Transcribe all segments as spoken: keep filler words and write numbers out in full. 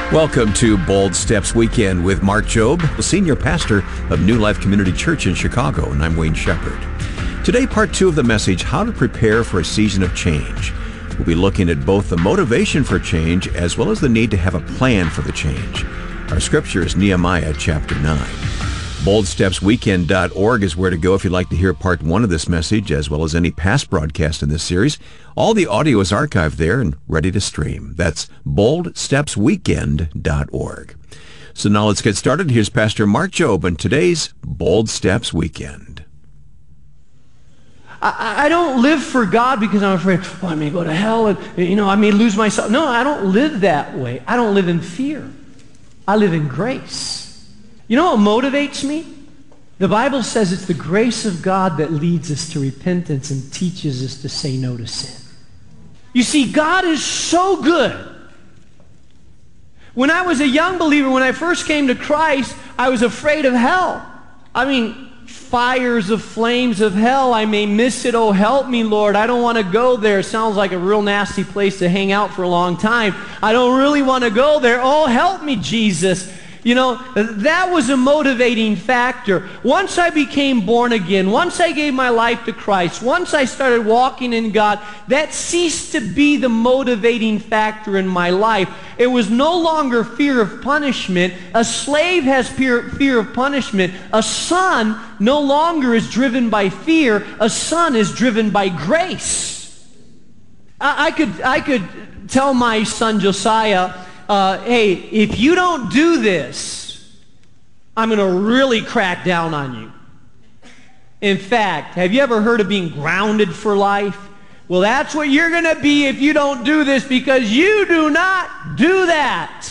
Welcome to Bold Steps Weekend with Mark Jobe, the senior pastor of New Life Community Church in Chicago, and I'm Wayne Shepherd. Today, part two of the message, How to Prepare for a Season of Change. We'll be looking at both the motivation for change as well as the need to have a plan for the change. Our scripture is Nehemiah chapter nine. bold steps weekend dot org is where to go if you'd like to hear part one of this message, as well as any past broadcast in this series. All the audio is archived there and ready to stream. That's bold steps weekend dot org. So now let's get started. Here's Pastor Mark Jobe and today's Bold Steps Weekend. I, I don't live for God because I'm afraid, oh, I may go to hell and, you know, I may lose myself. No, I don't live that way. I don't live in fear. I live in grace. You know what motivates me? The Bible says it's the grace of God that leads us to repentance and teaches us to say no to sin. You see, God is so good. When I was a young believer, when I first came to Christ, I was afraid of hell. I mean, fires of flames of hell, I may miss it, oh help me, Lord. I don't want to go there. It sounds like a real nasty place to hang out for a long time. I don't really want to go there. Oh, help me, Jesus. You know, that was a motivating factor. Once I became born again, once I gave my life to Christ, once I started walking in God, that ceased to be the motivating factor in my life. It was no longer fear of punishment. A slave has fear, fear of punishment. A son no longer is driven by fear. A son is driven by grace. I, I could, I could tell my son Josiah, Uh, hey, if you don't do this, I'm going to really crack down on you. In fact, have you ever heard of being grounded for life? Well, that's what you're going to be if you don't do this, because you do not do that.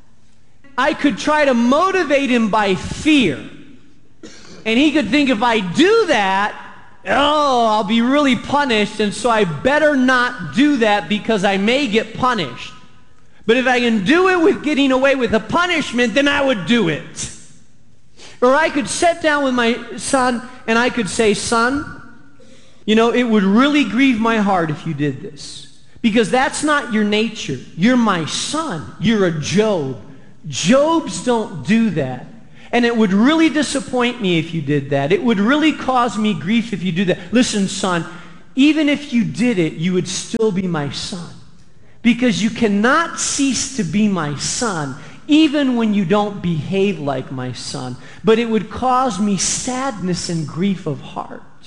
I could try to motivate him by fear. And he could think, if I do that, oh, I'll be really punished, and so I better not do that because I may get punished. But if I can do it with getting away with a punishment, then I would do it. Or I could sit down with my son and I could say, son, you know, it would really grieve my heart if you did this. Because that's not your nature. You're my son. You're a Job. Jobs don't do that. And it would really disappoint me if you did that. It would really cause me grief if you do that. Listen, son, even if you did it, you would still be my son. Because you cannot cease to be my son, even when you don't behave like my son. But it would cause me sadness and grief of heart.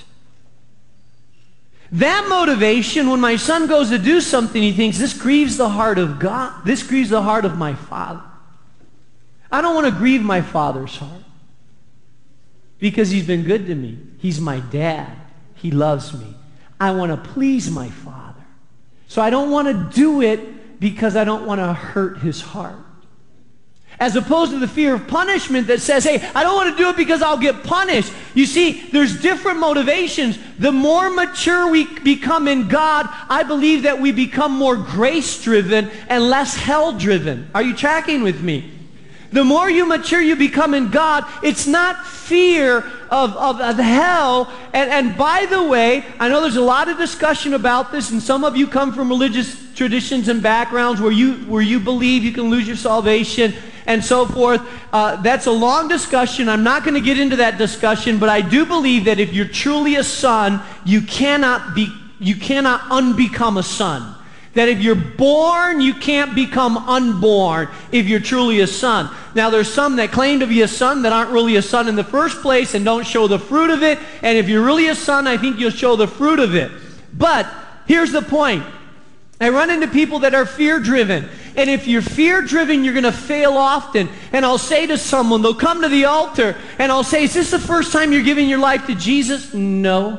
That motivation, when my son goes to do something, he thinks, this grieves the heart of God. This grieves the heart of my father. I don't want to grieve my father's heart. Because he's been good to me. He's my dad. He loves me. I want to please my father. So I don't want to do it because I don't want to hurt his heart. As opposed to the fear of punishment that says, hey, I don't want to do it because I'll get punished. You see, there's different motivations. The more mature we become in God, I believe that we become more grace-driven and less hell-driven. Are you tracking with me? The more you mature you become in God, it's not fear of, of, of hell. And, and by the way, I know there's a lot of discussion about this, and some of you come from religious traditions and backgrounds where you, where you believe you can lose your salvation and so forth. Uh, that's a long discussion. I'm not going to get into that discussion, but I do believe that if you're truly a son, you cannot be, you cannot unbecome a son. That if you're born, you can't become unborn if you're truly a son. Now, there's some that claim to be a son that aren't really a son in the first place and don't show the fruit of it. And if you're really a son, I think you'll show the fruit of it. But here's the point. I run into people that are fear-driven. And if you're fear-driven, you're going to fail often. And I'll say to someone, they'll come to the altar, and I'll say, is this the first time you're giving your life to Jesus? No.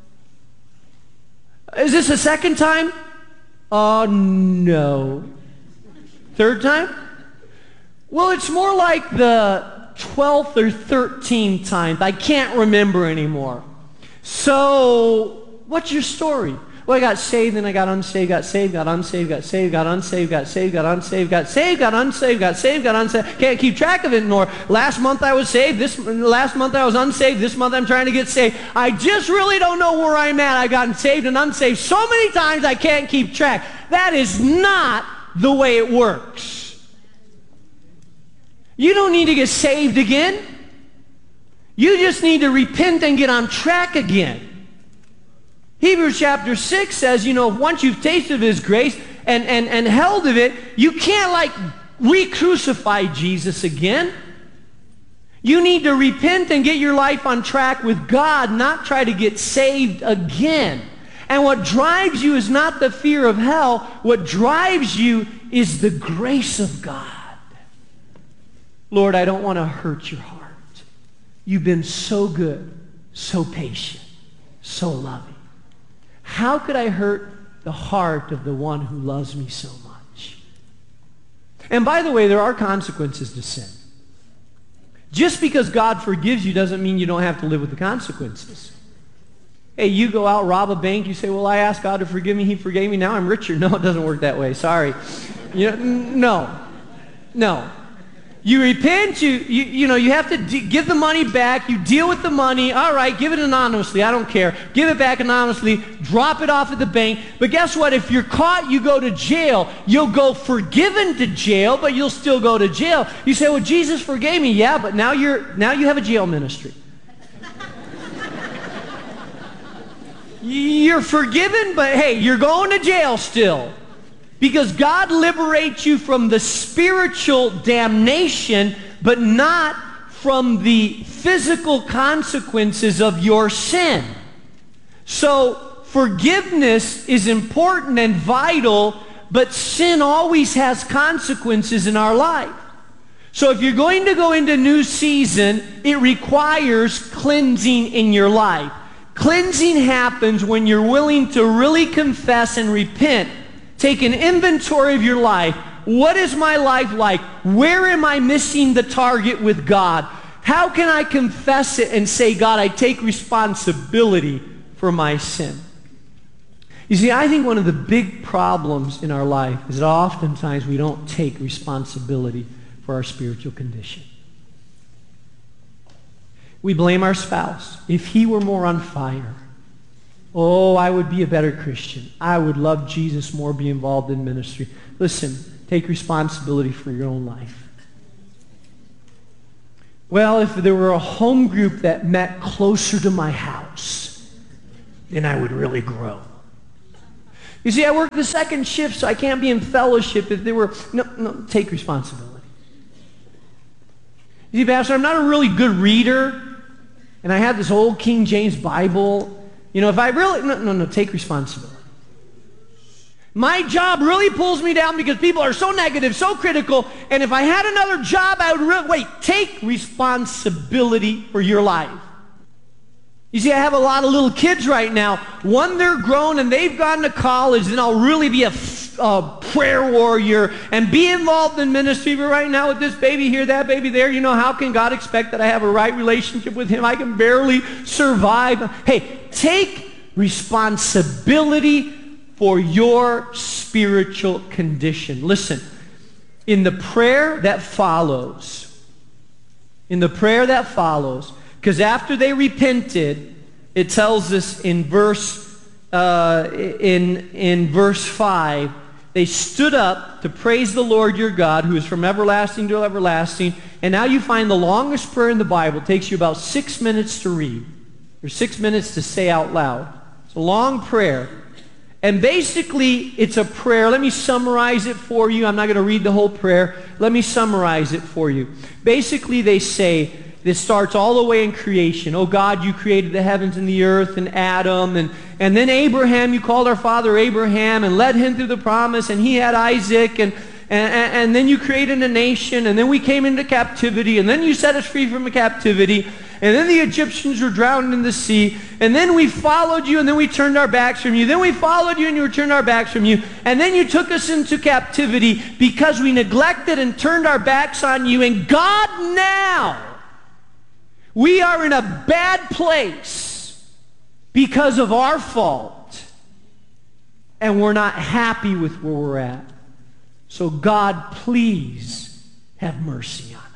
Is this the second time? Oh, no. Third time? Well, it's more like the twelfth or thirteenth time. I can't remember anymore. So, what's your story? Well, I got saved, then I got unsaved, got saved, got unsaved, got saved, got unsaved, got saved, got unsaved, got saved, got unsaved, got saved, got unsaved. Can't keep track of it anymore. Last month I was saved. This last month I was unsaved. This month I'm trying to get saved. I just really don't know where I'm at. I've gotten saved and unsaved so many times I can't keep track. That is not the way it works. You don't need to get saved again. You just need to repent and get on track again. Hebrews chapter six says, you know, once you've tasted of his grace and, and, and held of it, you can't like re-crucify Jesus again. You need to repent and get your life on track with God, not try to get saved again. And what drives you is not the fear of hell. What drives you is the grace of God. Lord, I don't want to hurt your heart. You've been so good, so patient, so loving. How could I hurt the heart of the one who loves me so much? And by the way, there are consequences to sin. Just because God forgives you doesn't mean you don't have to live with the consequences. Hey, you go out, rob a bank, you say, well, I asked God to forgive me, he forgave me, now I'm richer. No, it doesn't work that way, sorry. You know, no, no. You repent, you, you, you know, you have to de- give the money back, you deal with the money, all right, give it anonymously, I don't care. Give it back anonymously, drop it off at the bank. But guess what? If you're caught, you go to jail. You'll go forgiven to jail, but you'll still go to jail. You say, well, Jesus forgave me. Yeah, but now you're now you have a jail ministry. You're forgiven, but hey, you're going to jail still. Because God liberates you from the spiritual damnation, but not from the physical consequences of your sin. So forgiveness is important and vital, but sin always has consequences in our life. So if you're going to go into new season, it requires cleansing in your life. Cleansing happens when you're willing to really confess and repent. Take an inventory of your life. What is my life like? Where am I missing the target with God? How can I confess it and say, God, I take responsibility for my sin? You see, I think one of the big problems in our life is that oftentimes we don't take responsibility for our spiritual condition. We blame our spouse. If he were more on fire, oh, I would be a better Christian. I would love Jesus more, be involved in ministry. Listen, take responsibility for your own life. Well, if there were a home group that met closer to my house, then I would really grow. You see, I work the second shift, so I can't be in fellowship if there were... No, no, take responsibility. You see, Pastor, I'm not a really good reader, and I have this old King James Bible. You know, if I really... No, no, no, take responsibility. My job really pulls me down because people are so negative, so critical, and if I had another job, I would really... Wait, take responsibility for your life. You see, I have a lot of little kids right now. One, they're grown and they've gone to college, then I'll really be a, a prayer warrior and be involved in ministry. But right now with this baby here, that baby there, you know, how can God expect that I have a right relationship with him? I can barely survive. Hey, take responsibility for your spiritual condition. Listen, in the prayer that follows, in the prayer that follows, because after they repented, it tells us in verse uh, in in verse five, they stood up to praise the Lord your God, who is from everlasting to everlasting. And now you find the longest prayer in the Bible. It takes you about six minutes to read, or six minutes to say out loud. It's a long prayer. And basically, it's a prayer. Let me summarize it for you. I'm not going to read the whole prayer. Let me summarize it for you. Basically, they say, this starts all the way in creation. Oh God, you created the heavens and the earth and Adam. And, and then Abraham, you called our father Abraham and led him through the promise. And he had Isaac. And, and, and then you created a nation. And then we came into captivity. And then you set us free from the captivity. And then the Egyptians were drowned in the sea. And then we followed you, and then we turned our backs from you. Then we followed you, and you turned our backs from you. And then you took us into captivity because we neglected and turned our backs on you. And God, now, we are in a bad place because of our fault. And we're not happy with where we're at. So God, please have mercy on us.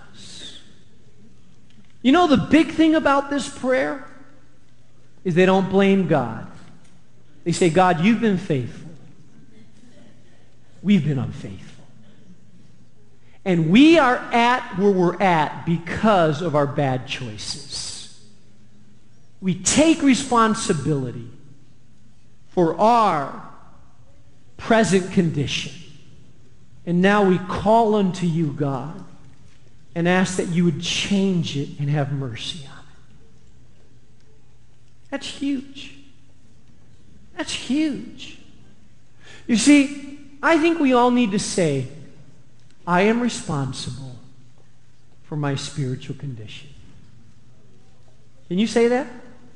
You know the big thing about this prayer is they don't blame God. They say, God, you've been faithful. We've been unfaithful. And we are at where we're at because of our bad choices. We take responsibility for our present condition. And now we call unto you, God, and ask that you would change it and have mercy on it. That's huge. That's huge. You see, I think we all need to say, I am responsible for my spiritual condition. Can you say that?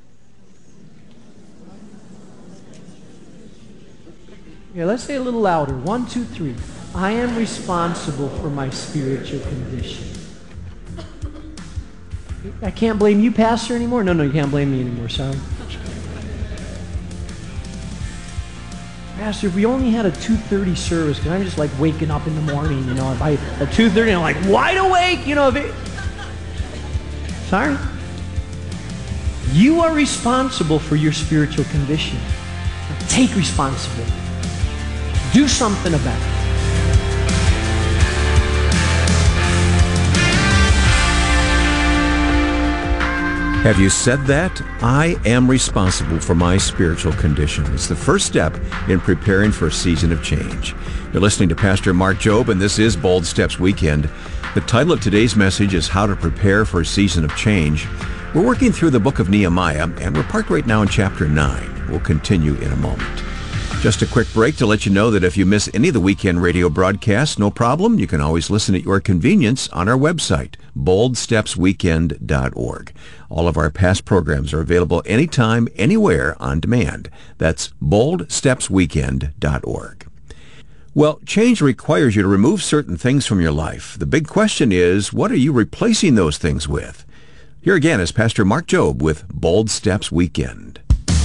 Yeah, let's say it a little louder. One, two, three. I am responsible for my spiritual condition. I can't blame you, Pastor, anymore? No, no, you can't blame me anymore, sorry. Pastor, if we only had a two thirty service, because I'm just like waking up in the morning, you know, if I, at two thirty, I'm like wide awake, you know. If it, sorry. You are responsible for your spiritual condition. Now take responsibility. Do something about it. Have you said that? I am responsible for my spiritual condition. It's the first step in preparing for a season of change. You're listening to Pastor Mark Jobe, and this is Bold Steps Weekend. The title of today's message is How to Prepare for a Season of Change. We're working through the book of Nehemiah, and we're parked right now in chapter nine. We'll continue in a moment. Just a quick break to let you know that if you miss any of the weekend radio broadcasts, no problem. You can always listen at your convenience on our website, bold steps weekend dot org. All of our past programs are available anytime, anywhere, on demand. That's bold steps weekend dot org. Well, change requires you to remove certain things from your life. The big question is, what are you replacing those things with? Here again is Pastor Mark Jobe with Bold Steps Weekend.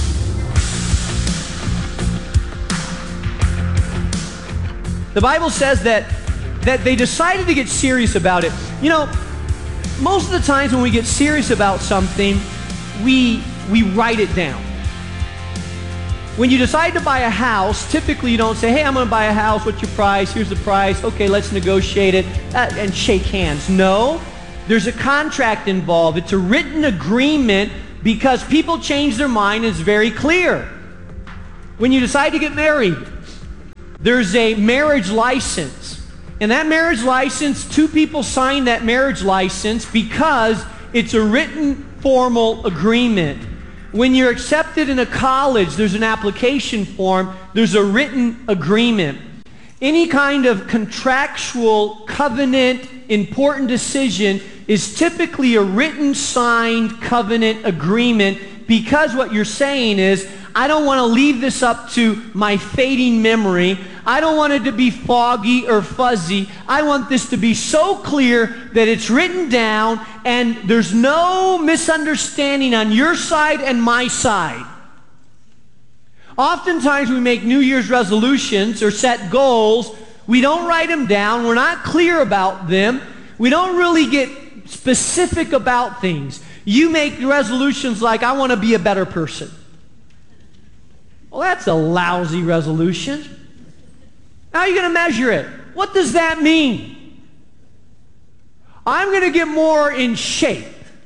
The Bible says that, that they decided to get serious about it. You know, most of the times when we get serious about something, we, we write it down. When you decide to buy a house, typically you don't say, hey, I'm going to buy a house. What's your price? Here's the price. Okay, let's negotiate it uh, and shake hands. No, there's a contract involved. It's a written agreement because people change their mind. It's very clear. When you decide to get married, there's a marriage license. And that marriage license, two people sign that marriage license because it's a written formal agreement. When you're accepted in a college, there's an application form. There's a written agreement. Any kind of contractual, covenant, important decision is typically a written, signed covenant agreement because what you're saying is, I don't want to leave this up to my fading memory. I don't want it to be foggy or fuzzy. I want this to be so clear that it's written down and there's no misunderstanding on your side and my side. Oftentimes we make New Year's resolutions or set goals. We don't write them down. We're not clear about them. We don't really get specific about things. You make resolutions like, I want to be a better person. Well, that's a lousy resolution. How are you going to measure it? What does that mean? I'm going to get more in shape.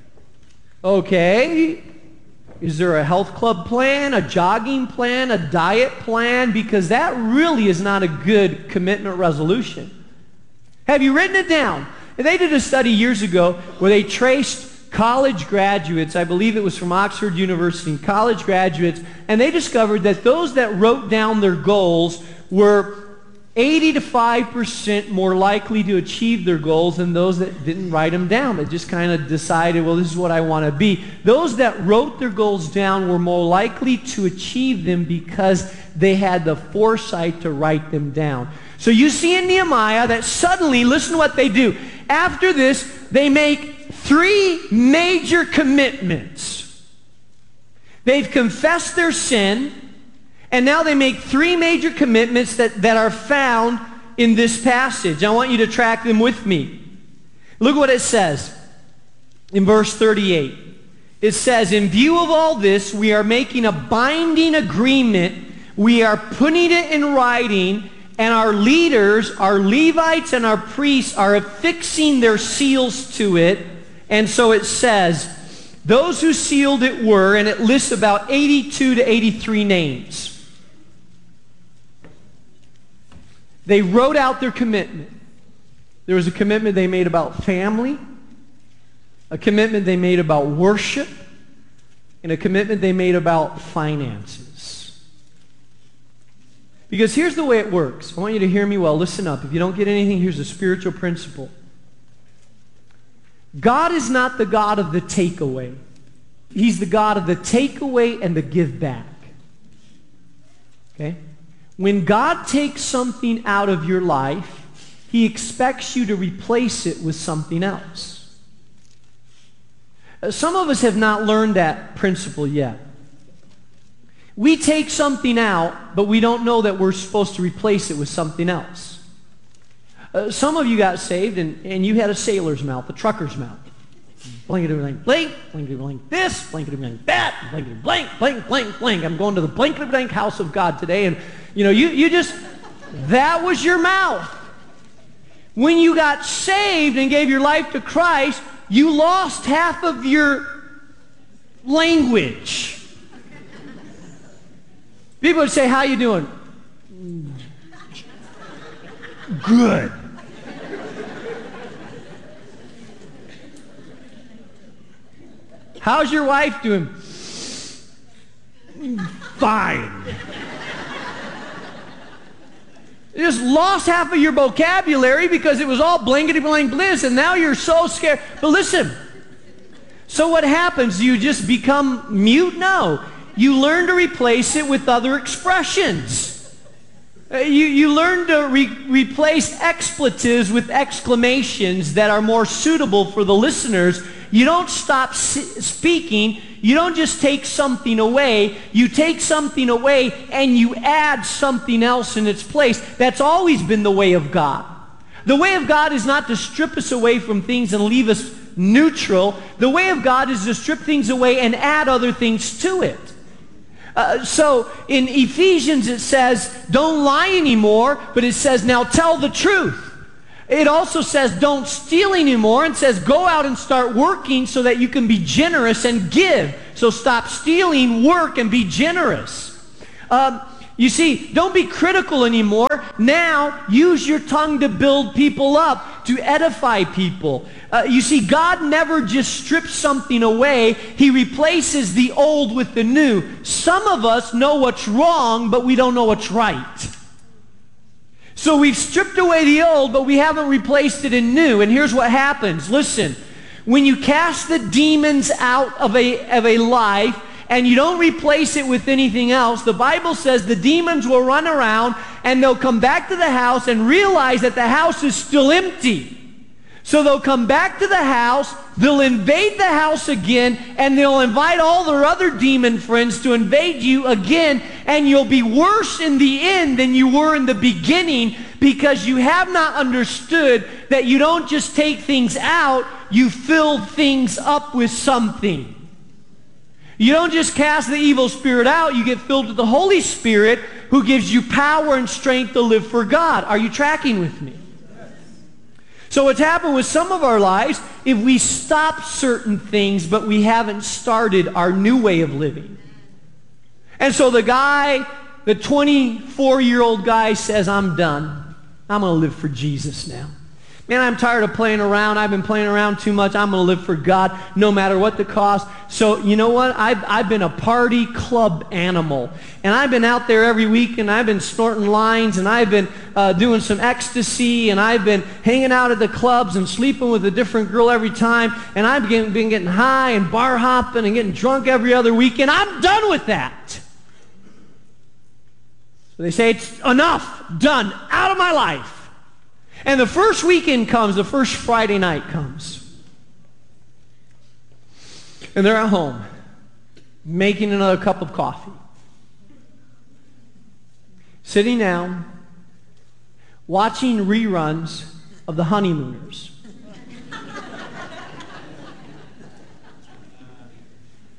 Okay. Is there a health club plan, a jogging plan, a diet plan? Because that really is not a good commitment resolution. Have you written it down? And they did a study years ago where they traced college graduates, I believe it was from Oxford University, college graduates, and they discovered that those that wrote down their goals were eighty to five percent more likely to achieve their goals than those that didn't write them down. They just kind of decided, well, this is what I want to be. Those that wrote their goals down were more likely to achieve them because they had the foresight to write them down. So you see in Nehemiah that suddenly, listen to what they do. After this, they make three major commitments. They've confessed their sin, and now they make three major commitments that, that are found in this passage. I want you to track them with me. Look what it says in verse thirty-eight. It says, in view of all this, we are making a binding agreement. We are putting it in writing, And our leaders, our Levites and our priests are affixing their seals to it. And so it says, those who sealed it were, and it lists about eighty-two to eighty-three names. They wrote out their commitment. There was a commitment they made about family, a commitment they made about worship, and a commitment they made about finances. Because here's the way it works. I want you to hear me well. Listen up. If you don't get anything, here's a spiritual principle. God is not the God of the takeaway. He's the God of the takeaway and the give back. Okay? When God takes something out of your life, He expects you to replace it with something else. Some of us have not learned that principle yet. We take something out, but we don't know that we're supposed to replace it with something else. Uh, some of you got saved, and, and you had a sailor's mouth, a trucker's mouth. Blankety blank, blank, blankety blank this, blankety blank that, blankety blank, blank, blank, blank. I'm going to the blankety blank house of God today, and you know, you, you just, that was your mouth. When you got saved and gave your life to Christ, you lost half of your language. People would say, how you doing? Good. How's your wife doing? Fine. You just lost half of your vocabulary because it was all blankety blank bliss, and now you're so scared. But listen, so what happens? Do you just become mute? No. You learn to replace it with other expressions. Uh, you, you learn to re replace expletives with exclamations that are more suitable for the listeners. You don't stop speaking. You don't just take something away. You take something away and you add something else in its place. That's always been the way of God. The way of God is not to strip us away from things and leave us neutral. The way of God is to strip things away and add other things to it. Uh, so in Ephesians it says, don't lie anymore, but it says, now tell the truth. It also says, don't steal anymore, and says, go out and start working so that you can be generous and give. So stop stealing, work, and be generous. Um, you see, don't be critical anymore. Now, use your tongue to build people up, to edify people. Uh, you see, God never just strips something away. He replaces the old with the new. Some of us know what's wrong, but we don't know what's right. So we've stripped away the old, but we haven't replaced it in new. And here's what happens. Listen, when you cast the demons out of a, of a life and you don't replace it with anything else, the Bible says the demons will run around and they'll come back to the house and realize that the house is still empty. So they'll come back to the house, they'll invade the house again, and they'll invite all their other demon friends to invade you again, and you'll be worse in the end than you were in the beginning, because you have not understood that you don't just take things out, you fill things up with something. You don't just cast the evil spirit out, you get filled with the Holy Spirit, who gives you power and strength to live for God. Are you tracking with me? So what's happened with some of our lives, if we stop certain things, but we haven't started our new way of living. And so the guy, the twenty-four-year-old guy says, I'm done. I'm going to live for Jesus now. Man, I'm tired of playing around. I've been playing around too much. I'm going to live for God no matter what the cost. So you know what? I've, I've been a party club animal. And I've been out there every week, and I've been snorting lines, and I've been uh, doing some ecstasy, and I've been hanging out at the clubs and sleeping with a different girl every time, and I've been, been getting high and bar hopping and getting drunk every other weekend. I'm done with that. So they say, it's enough, done, out of my life. And the first weekend comes, the first Friday night comes. And they're at home, making another cup of coffee. Sitting down, watching reruns of The Honeymooners.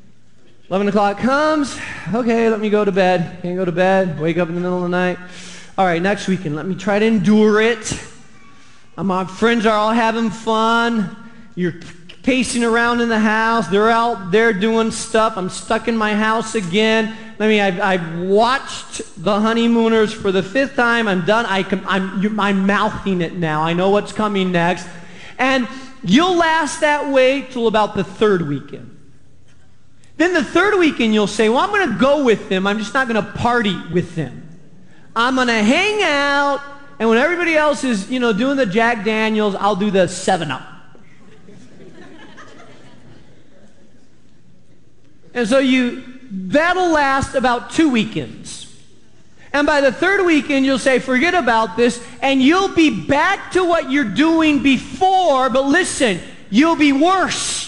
eleven o'clock comes. Okay, let me go to bed. Can't go to bed. Wake up in the middle of the night. All right, next weekend, let me try to endure it. My friends are all having fun. You're pacing around in the house. They're out there doing stuff. I'm stuck in my house again. I mean, I've, I've watched The Honeymooners for the fifth time. I'm done. I can, I'm, I'm mouthing it now. I know what's coming next. And you'll last that way till about the third weekend. Then the third weekend you'll say, well, I'm going to go with them. I'm just not going to party with them. I'm going to hang out, and when everybody else is, you know, doing the Jack Daniels, I'll do the seven up. And so you, that'll last about two weekends. And by the third weekend, you'll say, forget about this, and you'll be back to what you're doing before, but listen, you'll be worse.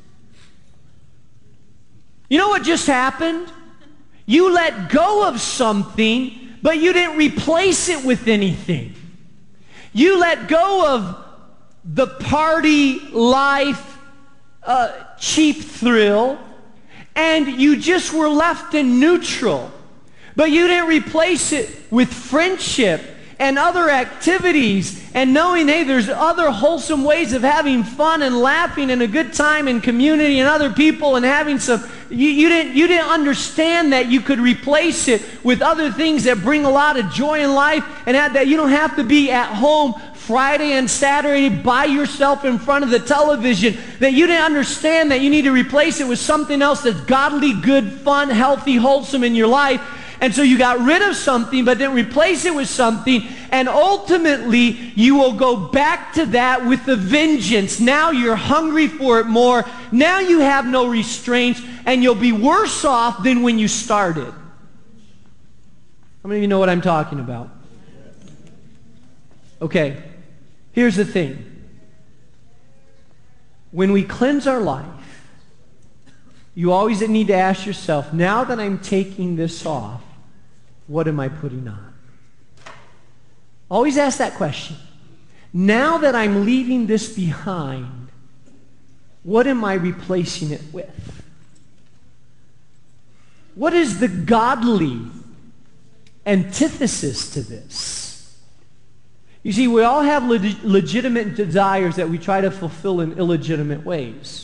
You know what just happened? You let go of something, but you didn't replace it with anything. You let go of the party life, uh, cheap thrill, and you just were left in neutral. But you didn't replace it with friendship and other activities and knowing, hey, there's other wholesome ways of having fun and laughing and a good time and community and other people and having some, you, you, didn't, you didn't understand that you could replace it with other things that bring a lot of joy in life and have, that you don't have to be at home Friday and Saturday by yourself in front of the television, that you didn't understand that you need to replace it with something else that's godly, good, fun, healthy, wholesome in your life. And so you got rid of something, but then replace it with something, and ultimately you will go back to that with a vengeance. Now you're hungry for it more. Now you have no restraints, and you'll be worse off than when you started. How many of you know what I'm talking about? Okay, here's the thing. When we cleanse our life, you always need to ask yourself, now that I'm taking this off, what am I putting on? Always ask that question. Now that I'm leaving this behind, what am I replacing it with? What is the godly antithesis to this? You see, we all have leg- legitimate desires that we try to fulfill in illegitimate ways.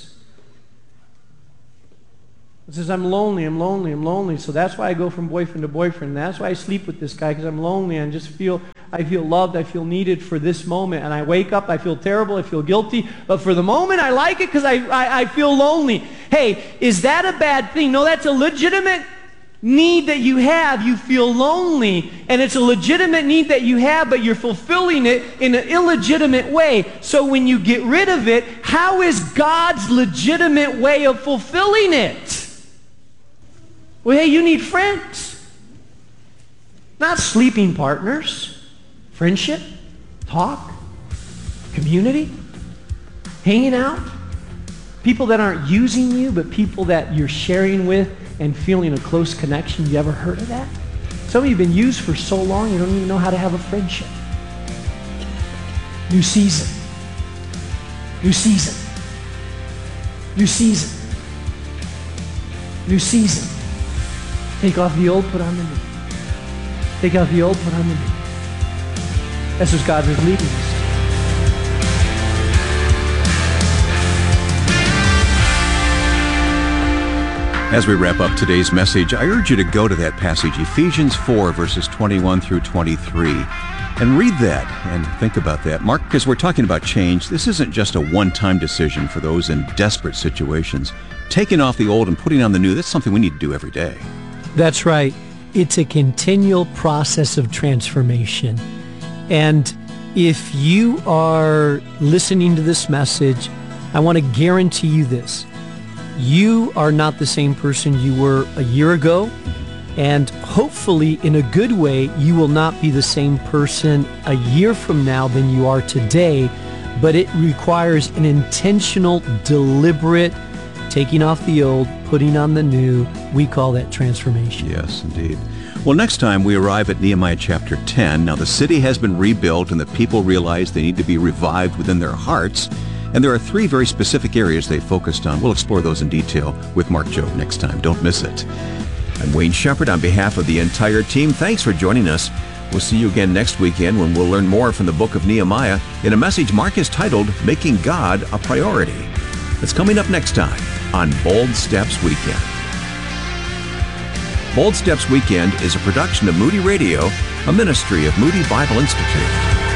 It says, I'm lonely, I'm lonely, I'm lonely, so that's why I go from boyfriend to boyfriend. That's why I sleep with this guy, because I'm lonely and just feel, I feel loved, I feel needed for this moment. And I wake up, I feel terrible, I feel guilty, but for the moment I like it because I, I, I feel lonely. Hey, is that a bad thing? No, that's a legitimate need that you have. You feel lonely, and it's a legitimate need that you have, but you're fulfilling it in an illegitimate way. So when you get rid of it, how is God's legitimate way of fulfilling it? Well, hey, you need friends. Not sleeping partners. Friendship, talk, community, hanging out. People that aren't using you, but people that you're sharing with and feeling a close connection. You ever heard of that? Some of you have been used for so long you don't even know how to have a friendship. New season. New season. New season. New season. Take off the old, put on the new. Take off the old, put on the new. That's what God is leading us to. As we wrap up today's message, I urge you to go to that passage, Ephesians four, verses twenty-one through twenty-three, and read that and think about that. Mark, because we're talking about change, this isn't just a one-time decision for those in desperate situations. Taking off the old and putting on the new, that's something we need to do every day. That's right. It's a continual process of transformation. And if you are listening to this message, I want to guarantee you this. You are not the same person you were a year ago, and hopefully in a good way, you will not be the same person a year from now than you are today, but it requires an intentional, deliberate taking off the old, putting on the new. We call that transformation. Yes, indeed. Well, next time we arrive at Nehemiah chapter ten. Now the city has been rebuilt and the people realize they need to be revived within their hearts. And there are three very specific areas they focused on. We'll explore those in detail with Mark Jobe next time. Don't miss it. I'm Wayne Shepherd on behalf of the entire team. Thanks for joining us. We'll see you again next weekend when we'll learn more from the book of Nehemiah in a message Mark has titled, Making God a Priority. It's coming up next time on Bold Steps Weekend. Bold Steps Weekend is a production of Moody Radio, a ministry of Moody Bible Institute.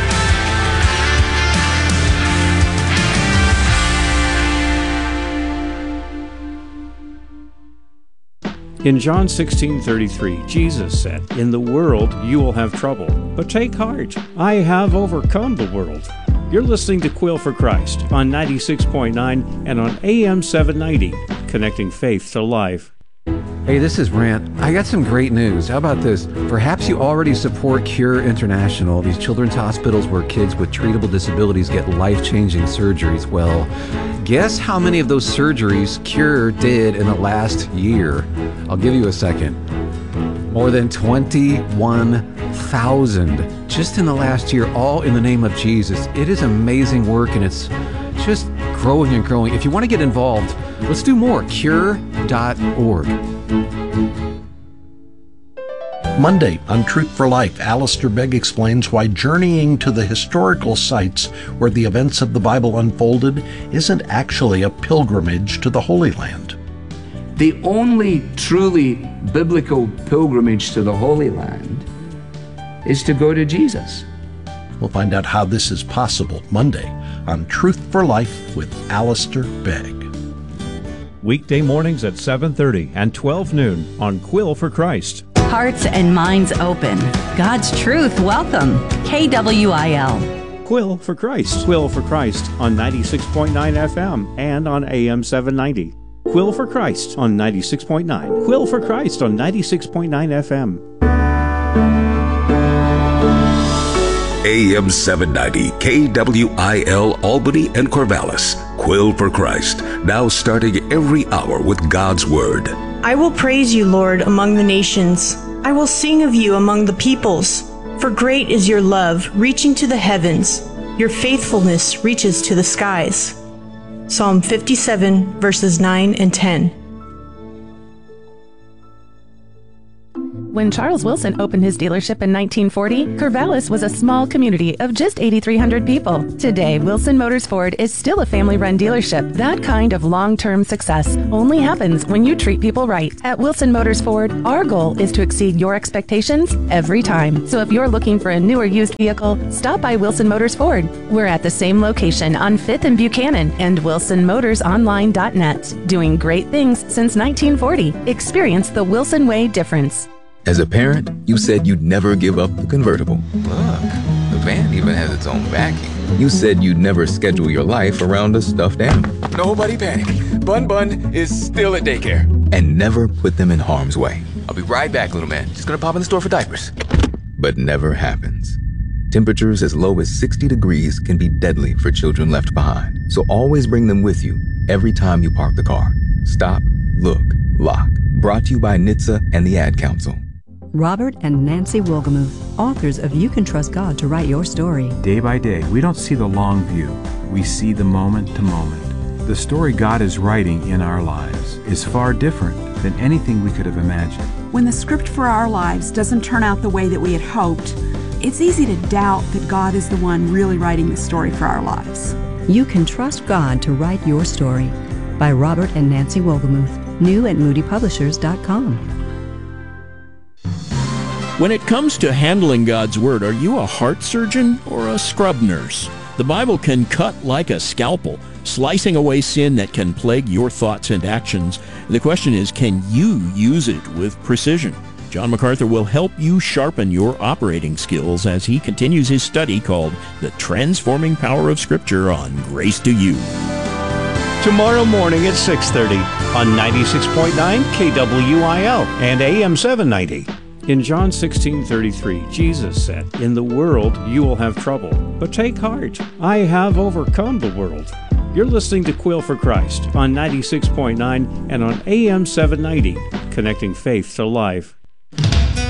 In John sixteen thirty-three, Jesus said, "In the world you will have trouble, but take heart, I have overcome the world." You're listening to Quill for Christ on ninety-six point nine and on A M seven ninety, connecting faith to life. Hey, this is Brant. I got some great news. How about this? Perhaps you already support Cure International, these children's hospitals where kids with treatable disabilities get life-changing surgeries. Well, guess how many of those surgeries Cure did in the last year? I'll give you a second. More than twenty-one thousand just in the last year, all in the name of Jesus. It is amazing work, and it's just growing and growing. If you want to get involved, let's do more. Cure dot org. Monday on Truth for Life, Alistair Begg explains why journeying to the historical sites where the events of the Bible unfolded isn't actually a pilgrimage to the Holy Land. The only truly biblical pilgrimage to the Holy Land is to go to Jesus. We'll find out how this is possible Monday on Truth for Life with Alistair Begg. Weekday mornings at seven thirty and twelve noon on Quill for Christ. Hearts and minds open. God's truth welcome. K W I L. Quill for Christ. Quill for Christ on ninety-six point nine F M and on A M seven ninety. Quill for Christ on ninety-six point nine. Quill for Christ on ninety-six point nine F M. A M seven ninety, K W I L, Albany and Corvallis. Quill for Christ, now starting every hour with God's Word. I will praise you, Lord, among the nations. I will sing of you among the peoples. For great is your love, reaching to the heavens. Your faithfulness reaches to the skies. Psalm fifty-seven, verses nine and ten. When Charles Wilson opened his dealership in nineteen forty, Corvallis was a small community of just eight thousand three hundred people. Today, Wilson Motors Ford is still a family-run dealership. That kind of long-term success only happens when you treat people right. At Wilson Motors Ford, our goal is to exceed your expectations every time. So if you're looking for a new or used vehicle, stop by Wilson Motors Ford. We're at the same location on fifth and Buchanan and wilson motors online dot net. Doing great things since nineteen forty. Experience the Wilson Way difference. As a parent, you said you'd never give up the convertible. Look, the van even has its own backing. You said you'd never schedule your life around a stuffed animal. Nobody panic. Bun Bun is still at daycare. And never put them in harm's way. I'll be right back, little man. Just gonna pop in the store for diapers. But never happens. Temperatures as low as sixty degrees can be deadly for children left behind. So always bring them with you every time you park the car. Stop, look, lock. Brought to you by N H T S A and the Ad Council. Robert and Nancy Wolgemuth, authors of You Can Trust God to Write Your Story. Day by day, we don't see the long view. We see the moment to moment. The story God is writing in our lives is far different than anything we could have imagined. When the script for our lives doesn't turn out the way that we had hoped, it's easy to doubt that God is the one really writing the story for our lives. You Can Trust God to Write Your Story by Robert and Nancy Wolgemuth. New at moody publishers dot com. When it comes to handling God's Word, are you a heart surgeon or a scrub nurse? The Bible can cut like a scalpel, slicing away sin that can plague your thoughts and actions. The question is, can you use it with precision? John MacArthur will help you sharpen your operating skills as he continues his study called The Transforming Power of Scripture on Grace to You. Tomorrow morning at six thirty on ninety-six point nine K W I L and A M seven ninety. In John sixteen thirty-three, Jesus said, "In the world you will have trouble, but take heart, I have overcome the world." You're listening to Quill for Christ on ninety-six point nine and on A M seven ninety, connecting faith to life.